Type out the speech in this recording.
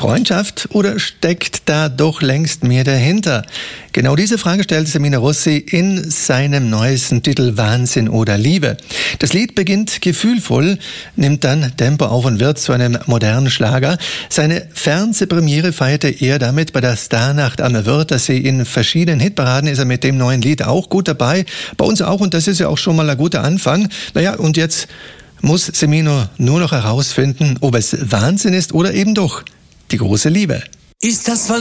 Freundschaft oder steckt da doch längst mehr dahinter? Genau diese Frage stellt Semino Rossi in seinem neuesten Titel Wahnsinn oder Liebe. Das Lied beginnt gefühlvoll, nimmt dann Tempo auf und wird zu einem modernen Schlager. Seine Fernsehpremiere feierte er damit bei der Starnacht am Wörthersee. In verschiedenen Hitparaden ist er mit dem neuen Lied auch gut dabei. Bei uns auch, und das ist ja auch schon mal ein guter Anfang. Naja, und jetzt muss Semino nur noch herausfinden, ob es Wahnsinn ist oder eben doch die große Liebe. Ist das